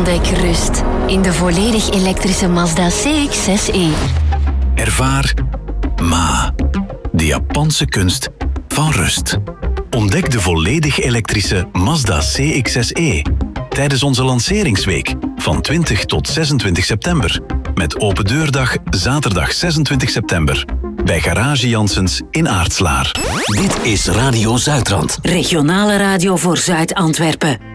Ontdek rust in de volledig elektrische Mazda CX-6e. Ervaar Ma, de Japanse kunst van rust. Ontdek de volledig elektrische Mazda CX-6e tijdens onze lanceringsweek van 20 tot 26 september. Met open deurdag zaterdag 26 september. Bij Garage Janssens in Aartslaar. Dit is Radio Zuidrand. Regionale radio voor Zuid-Antwerpen.